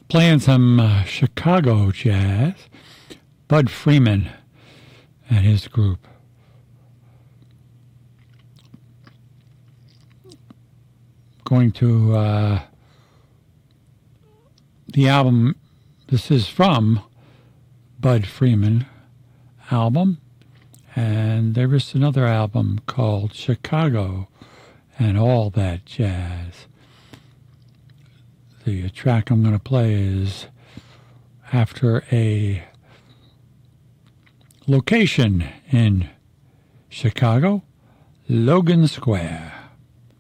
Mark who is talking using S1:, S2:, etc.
S1: Playing some Chicago jazz. Bud Freeman and his group. Going to the album. This is from Bud Freeman album, and there is another album called Chicago and All That Jazz. The track I'm going to play is after a location in Chicago, Logan Square.